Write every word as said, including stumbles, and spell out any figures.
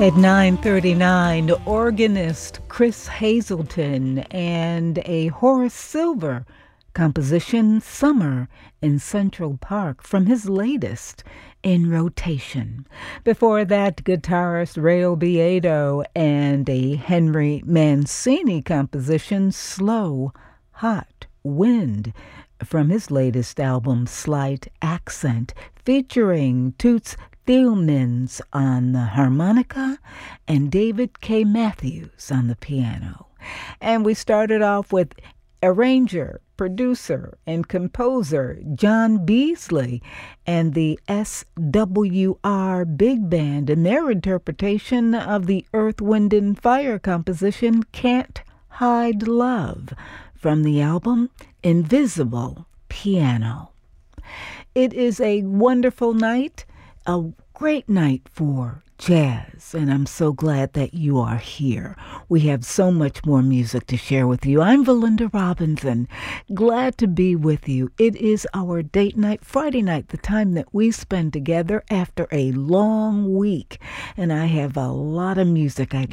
At nine thirty-nine, organist Chris Hazelton and a Horace Silver composition, Summer in Central Park, from his latest, In Rotation. Before that, guitarist Ray Obiedo and a Henry Mancini composition, Slow, Hot Wind, from his latest album, Slight Accent, featuring Toots Thielemans on the harmonica and David K. Matthews on the piano. And we started off with arranger, producer, and composer John Beasley and the S W R Big Band and their interpretation of the Earth, Wind, and Fire composition Can't Hide Love from the album Invisible Piano. It is a wonderful night, a great night for jazz, and I'm so glad that you are here. We have so much more music to share with you. I'm Valinda Robinson, glad to be with you. It is our date night, Friday night, the time that we spend together after a long week, and I have a lot of music I'd